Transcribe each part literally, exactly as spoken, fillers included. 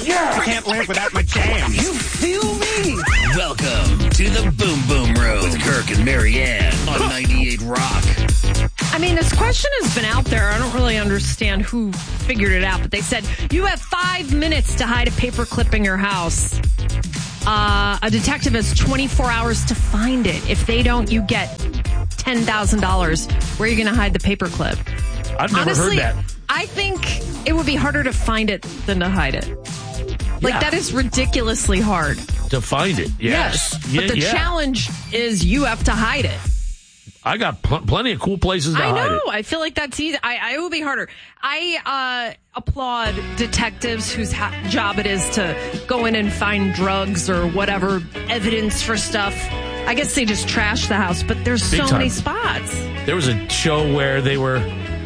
Yeah. I can't live without my jam. You feel me? Welcome to the Boom Boom Room with Kirk and Marianne on ninety-eight Rock. I mean, this question has been out there. I don't really understand who figured it out, but they said you have five minutes to hide a paperclip in your house. Uh, a detective has twenty-four hours to find it. If they don't, you get ten thousand dollars. Where are you going to hide the paperclip? I've never Honestly, heard that. I think it would be harder to find it than to hide it. Like, Yeah. that is ridiculously hard. To find it, yes. Yes. Yeah, But the yeah. challenge is you have to hide it. I got pl- plenty of cool places to I hide know. it. I feel like that's easy. I, I it would be harder. I uh, applaud detectives whose ha- job it is to go in and find drugs or whatever evidence for stuff. I guess they just trash the house, but there's Big so time. many spots. There was a show where they were,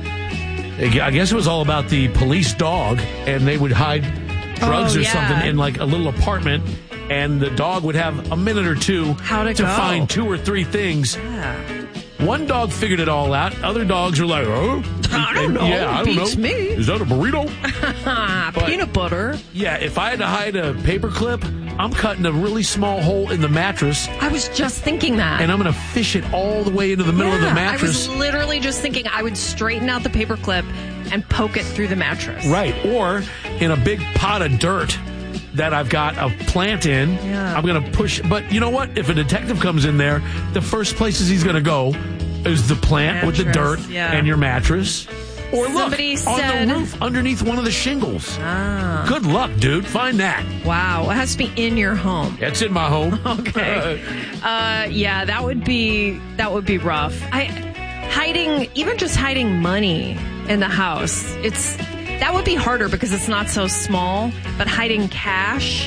I guess it was all about the police dog, and they would hide drugs Oh, or yeah. something in like a little apartment, and the dog would have a minute or two How to to go. find two or three things. Yeah. One dog figured it all out. Other dogs were like, oh. I don't And, know. Yeah, I don't Beats know. me. Is that a burrito? Ah, But- peanut butter. Yeah, if I had to hide a paperclip, I'm cutting a really small hole in the mattress, I was just thinking that. and I'm going to fish it all the way into the middle of the Yeah, mattress. I was literally just thinking I would straighten out the paperclip and poke it through the mattress. Right. Or in a big pot of dirt that I've got a plant in, Yeah. I'm going to push. But you know what? If a detective comes in there, the first places he's going to go is the plant with the Mattress, dirt yeah. and your mattress. Or look, Somebody on said- the roof underneath one of the shingles. Ah. Good luck, dude. Find that. Wow. It has to be in your home. It's in my home. Okay. Uh, yeah, that would be that would be rough. I hiding even just hiding money in the house. It's that would be harder because it's not so small. But hiding cash,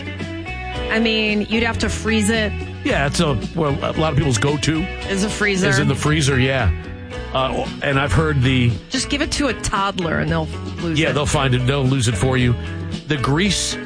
I mean, you'd have to freeze it. Yeah, it's a well, a lot of people's go-to Is a freezer. is in the freezer. Yeah, uh, and I've heard the Just give it to a toddler and they'll lose yeah it. they'll find it, they'll lose it for you. The grease.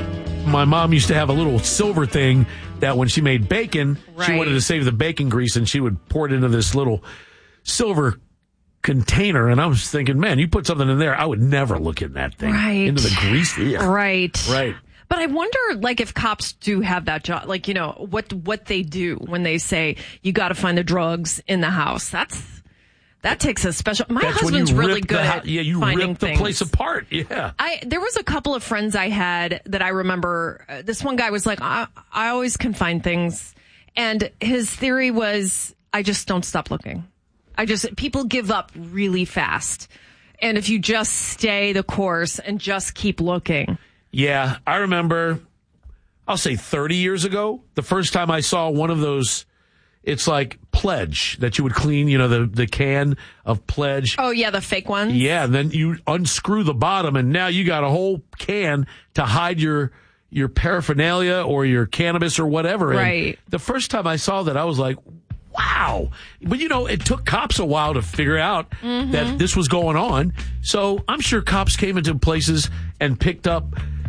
My mom used to have a little silver thing that when she made bacon, she Right. wanted to save the bacon grease, and she would pour it into this little silver container. And I was thinking, man, you put something in there, I would never look in that thing. Right. Into the grease. Ugh. Right. Right. But I wonder, like, if cops do have that job, like, you know, what what they do when they say you got to find the drugs in the house. That's that takes a special. My That's when husband's you really rip good the, at ho- yeah, you finding rip the things. place apart. Yeah. I there was a couple of friends I had that I remember. Uh, this one guy was like, I, I always can find things, and his theory was, I just don't stop looking. I just people give up really fast, and if you just stay the course and just keep looking. Yeah, I remember, I'll say thirty years ago, the first time I saw one of those, it's like Pledge that you would clean, you know, the, the can of Pledge. Oh yeah, the fake ones. Yeah, and then you unscrew the bottom, and now you got a whole can to hide your your paraphernalia or your cannabis or whatever. And Right. the first time I saw that, I was like, wow. But, you know, it took cops a while to figure out Mm-hmm. that this was going on. So I'm sure cops came into places and picked up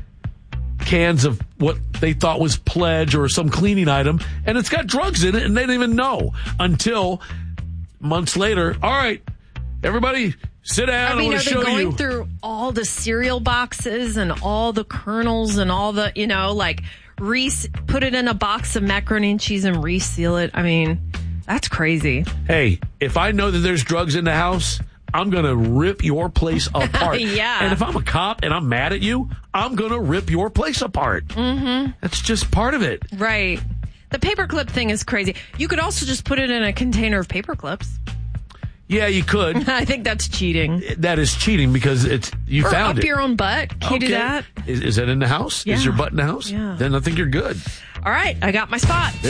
cans of what they thought was Pledge or some cleaning item, and it's got drugs in it, and they didn't even know until months later. All right, everybody, sit down. I mean, I are want to they show going you. through all the cereal boxes and all the kernels and all the, you know, like, re- put it in a box of macaroni and cheese and reseal it? I mean, that's crazy. Hey, if I know that there's drugs in the house, I'm going to rip your place apart. Yeah. And if I'm a cop and I'm mad at you, I'm going to rip your place apart. Mm-hmm. That's just part of it. Right. The paperclip thing is crazy. You could also just put it in a container of paper clips. Yeah, you could. I think that's cheating. That is cheating because it's you Or found up it. your own butt. Can you do Okay. that? Is, is that in the house? Yeah. Is your butt in the house? Yeah. Then I think you're good. All right. I got my spot.